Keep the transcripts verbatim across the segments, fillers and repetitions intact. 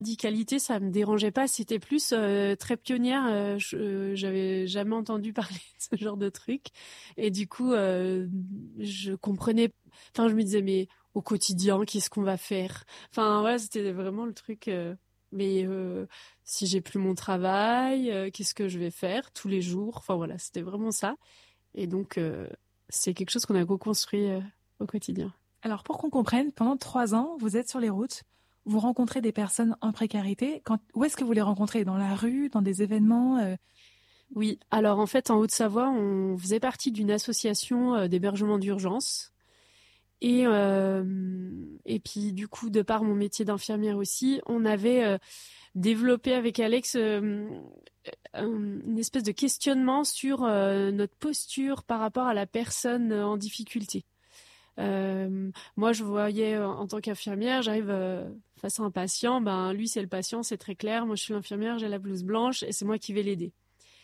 Radicalité, ça me dérangeait pas. C'était plus euh, très pionnière. Euh, je, euh, j'avais jamais entendu parler de ce genre de truc, et du coup, euh, je comprenais. Enfin, je me disais, mais au quotidien, qu'est-ce qu'on va faire? Enfin, voilà, c'était vraiment le truc. Euh, mais euh, si j'ai plus mon travail, euh, qu'est-ce que je vais faire tous les jours? Enfin voilà, c'était vraiment ça. Et donc, euh, c'est quelque chose qu'on a co-construit euh, au quotidien. Alors, pour qu'on comprenne, pendant trois ans, vous êtes sur les routes, vous rencontrez des personnes en précarité. Quand, où est-ce que vous les rencontrez? Dans la rue, dans des événements? euh Oui, alors en fait, en Haute-Savoie, on faisait partie d'une association euh, d'hébergement d'urgence. Et, euh, et puis, du coup, de par mon métier d'infirmière aussi, on avait euh, développé avec Alex euh, un- une espèce de questionnement sur euh, notre posture par rapport à la personne euh, en difficulté. Euh, moi, je voyais euh, en tant qu'infirmière, j'arrive euh, face à un patient, ben lui c'est le patient, c'est très clair. Moi, je suis l'infirmière, j'ai la blouse blanche et c'est moi qui vais l'aider.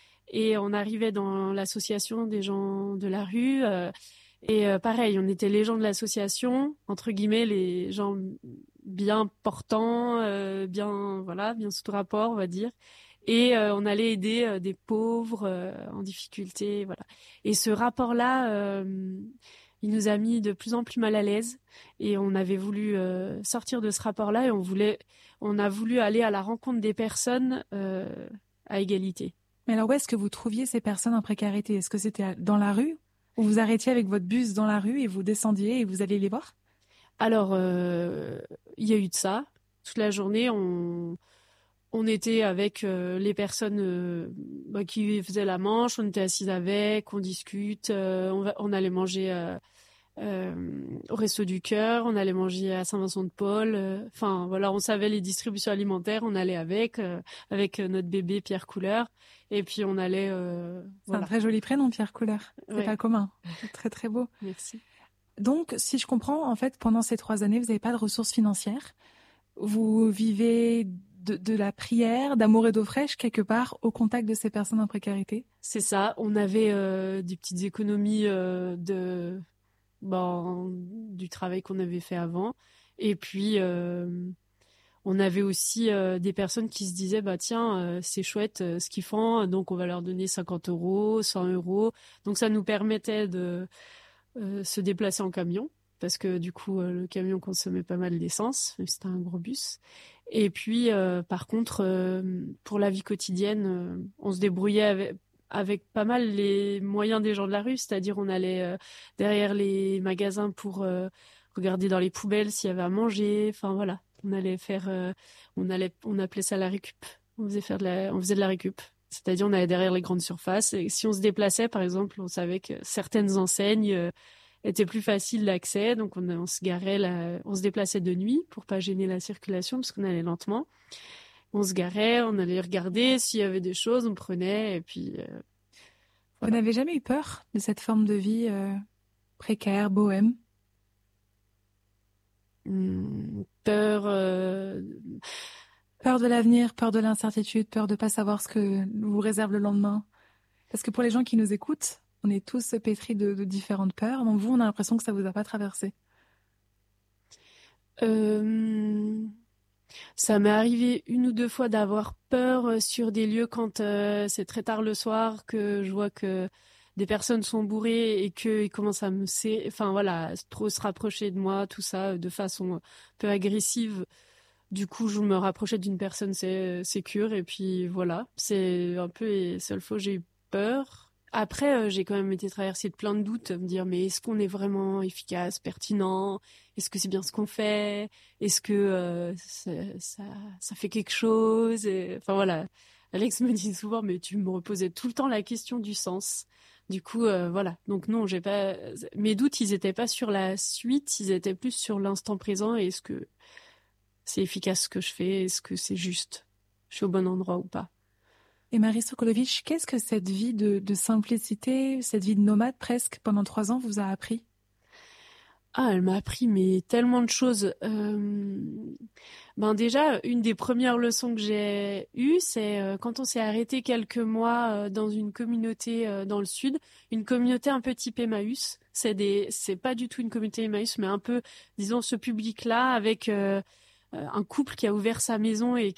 Et on arrivait dans l'association des gens de la rue. Euh, et euh, pareil, on était les gens de l'association, entre guillemets, les gens bien portants, euh, bien, voilà, bien sous rapport, on va dire. Et euh, on allait aider euh, des pauvres euh, en difficulté, voilà. Et ce rapport-là, euh, il nous a mis de plus en plus mal à l'aise. Et on avait voulu euh, sortir de ce rapport-là et on voulait, on a voulu aller à la rencontre des personnes euh, à égalité. Mais alors, où est-ce que vous trouviez ces personnes en précarité? Est-ce que c'était à- dans la rue? Ou vous arrêtiez avec votre bus dans la rue et vous descendiez et vous alliez les voir? Alors, euh, il y a eu de ça. Toute la journée, on, on était avec euh, les personnes euh, bah, qui faisaient la manche, on était assis avec, on discute, euh, on, va, on allait manger euh, euh, au Resto du Cœur, on allait manger à Saint-Vincent-de-Paul. euh, Enfin, voilà, on savait les distributions alimentaires, on allait avec, euh, avec euh, notre bébé Pierre Couleur. Et puis, on allait, euh, C'est un voilà. très joli prénom, Pierre Couleur. C'est Ouais, pas commun. Très, très beau. merci. Donc, si je comprends, en fait, pendant ces trois années, vous n'avez pas de ressources financières. Vous vivez de, de la prière, d'amour et d'eau fraîche, quelque part, au contact de ces personnes en précarité. C'est ça, on avait euh, des petites économies euh, de bon, du travail qu'on avait fait avant. Et puis, euh, on avait aussi euh, des personnes qui se disaient, bah tiens, euh, c'est chouette euh, ce qu'ils font, donc on va leur donner cinquante euros, cent euros. Donc ça nous permettait de euh, se déplacer en camion, parce que du coup, euh, le camion consommait pas mal d'essence, mais c'était un gros bus. Et puis, euh, par contre, euh, pour la vie quotidienne, euh, on se débrouillait avec, avec pas mal les moyens des gens de la rue, c'est-à-dire on allait euh, derrière les magasins pour euh, regarder dans les poubelles s'il y avait à manger. Enfin voilà, on allait faire, euh, on allait, on appelait ça la récup. On faisait faire de la, on faisait de la récup. C'est-à-dire on allait derrière les grandes surfaces et si on se déplaçait, par exemple, on savait que certaines enseignes euh, étaient plus faciles d'accès, donc on, on se garait, là, on se déplaçait de nuit pour pas gêner la circulation parce qu'on allait lentement. On se garait, on allait regarder s'il y avait des choses, on prenait et puis euh, Vous voilà. n'avez jamais eu peur de cette forme de vie euh, précaire, bohème? Hum, peur. euh, Peur de l'avenir, peur de l'incertitude, peur de pas savoir ce que vous réserve le lendemain? Parce que pour les gens qui nous écoutent, on est tous pétris de, de différentes peurs. Donc vous, on a l'impression que ça vous a pas traversé. euh, Ça m'est arrivé une ou deux fois d'avoir peur euh, sur des lieux quand euh, c'est très tard le soir, que je vois que des personnes sont bourrées et qu'ils commencent à me sé... enfin voilà, trop se rapprocher de moi, tout ça, euh, de façon un peu agressive. Du coup, je me rapprochais d'une personne sé- sécure et puis voilà, c'est un peu les seules fois où j'ai eu peur. Après, euh, j'ai quand même été traversée de plein de doutes, me dire mais est-ce qu'on est vraiment efficace, pertinent? Est-ce que c'est bien ce qu'on fait? Est-ce que euh, ça, ça, ça fait quelque chose? Et, enfin voilà, Alex me dit souvent mais tu me reposais tout le temps la question du sens. Du coup, euh, voilà. Donc non, j'ai pas. Mes doutes, ils étaient pas sur la suite, ils étaient plus sur l'instant présent et est-ce que c'est efficace ce que je fais, est-ce que c'est juste, je suis au bon endroit ou pas. Et Marie Sokolovitch, qu'est-ce que cette vie de, de simplicité, cette vie de nomade presque pendant trois ans vous a appris? Ah, elle m'a appris mais tellement de choses. Euh, Ben déjà, une des premières leçons que j'ai eues, c'est euh, quand on s'est arrêté quelques mois euh, dans une communauté euh, dans le sud, une communauté un peu type Emmaüs. C'est des, c'est pas du tout une communauté Emmaüs, mais un peu, disons, ce public-là avec euh, un couple qui a ouvert sa maison et